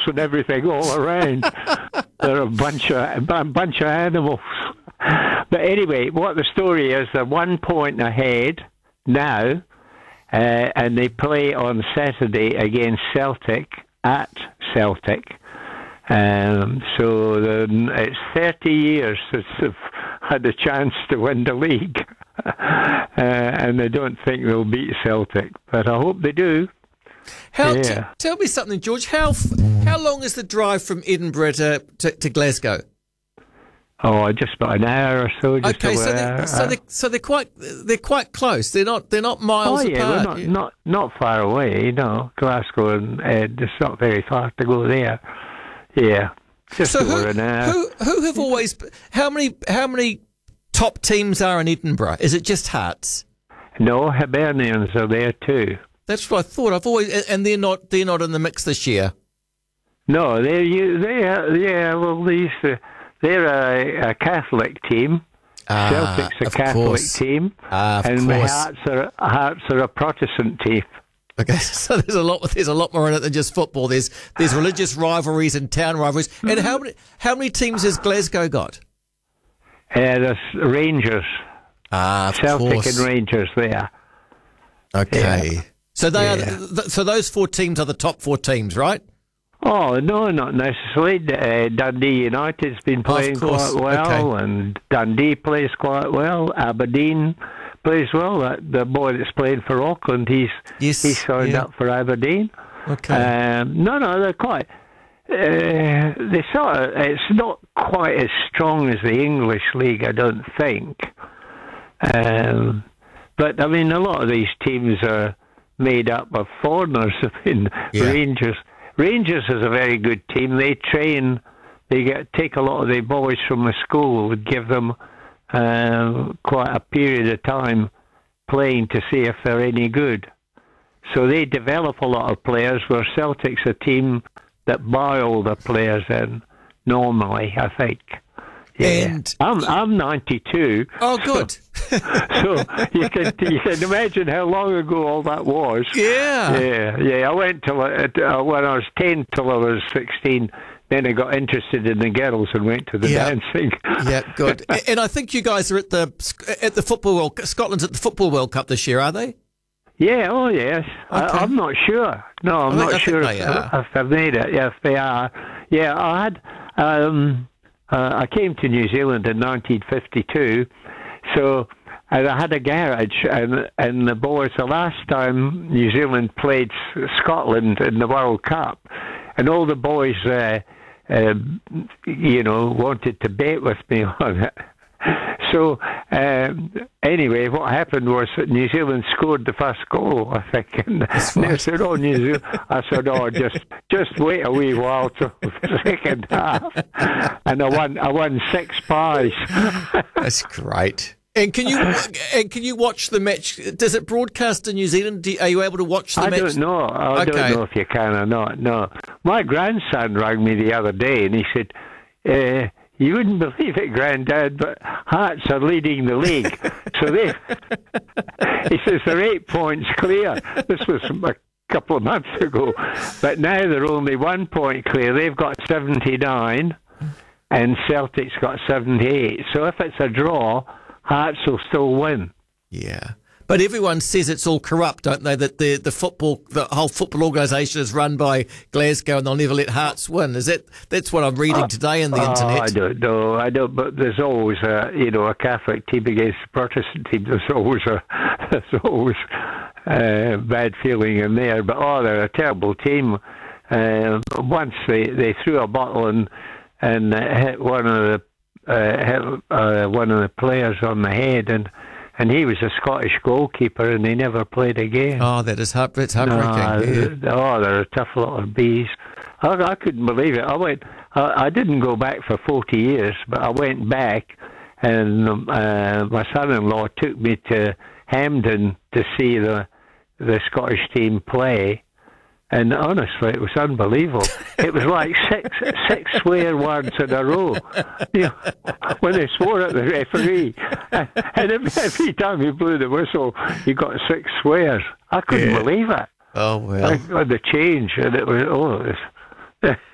and everything all around. They're a bunch of animals. But anyway, what the story is, they're 1 point ahead now, and they play on Saturday against Celtic at Celtic. So it's 30 years since they've had a chance to win the league. And I don't think they'll beat Celtic, but I hope they do. Tell me something, George. How long is the drive from Edinburgh to Glasgow? Oh, just about an hour or so. Okay, so they're quite close. They're not miles apart. Oh yeah, we're not far away. No, Glasgow and it's not very far to go there. Yeah, just over an hour. Who have always? How many top teams are in Edinburgh? Is it just Hearts? No, Hibernians are there too. That's what I thought. I've always, and they're not in the mix this year. No, they're a Catholic team. Celtic's a Catholic team, and the Hearts are a Protestant team. Okay, so there's a lot more in it than just football. There's religious rivalries and town rivalries. And how many teams has Glasgow got? There's Rangers. Celtic and Rangers there. Okay. Yeah. So so those four teams are the top four teams, right? Oh, no, not necessarily. Dundee United's been playing quite well, and Dundee plays quite well. Aberdeen plays well. The boy that's playing for Auckland, he's signed up for Aberdeen. Okay. No, they're quite. It's not quite as strong as the English league, I don't think. But I mean, a lot of these teams are made up of foreigners. I mean, Rangers is a very good team. They train. They take a lot of the boys from the school, would give them quite a period of time playing to see if they're any good. So they develop a lot of players, where Celtic's a team that buy all the players in normally, I think. Yeah. And I'm 92. Oh, good. So you can imagine how long ago all that was. Yeah. I went till when I was 10 till I was 16. Then I got interested in the girls and went to the dancing. Yeah, good. And I think you guys are at the football World. Scotland's at the Football World Cup this year, are they? Yeah. Oh, yes. Okay. I'm not sure. No, I'm not sure if they've made it. Yes, they are. Yeah, I had. I came to New Zealand in 1952, so I had a garage, and the boys, the last time New Zealand played Scotland in the World Cup, and all the boys, wanted to bet with me on it. So anyway, what happened was that New Zealand scored the first goal, I think, and they said, "Oh, New Zealand." I said, "Oh, just wait a wee while till the second half," and I won 6 pies. That's great. And can you watch the match? Does it broadcast in New Zealand? Are you able to watch the match? I don't know. I don't know if you can or not. No, my grandson rang me the other day, and he said, "You wouldn't believe it, Grandad, but Hearts are leading the league." So he says they're 8 points clear. This was a couple of months ago, but now they're only 1 point clear. They've got 79, and Celtic's got 78. So if it's a draw, Hearts will still win. Yeah. But everyone says it's all corrupt, don't they? That the whole football organisation is run by Glasgow, and they'll never let Hearts win. That's what I'm reading today in the internet? I don't know. But there's always a Catholic team against a Protestant team. There's always bad feeling in there. But they're a terrible team. Once they threw a bottle and hit one of the players on the head, and he was a Scottish goalkeeper, and they never played again. Oh, it's heartbreaking. They're a tough lot of bees. I couldn't believe it. I didn't go back for 40 years, but I went back, and my son-in-law took me to Hampden to see the Scottish team play. And honestly, it was unbelievable. It was like six swear words in a row. When they swore at the referee, and every time he blew the whistle, he got 6 swears. I couldn't believe it. Oh well, the change, and it was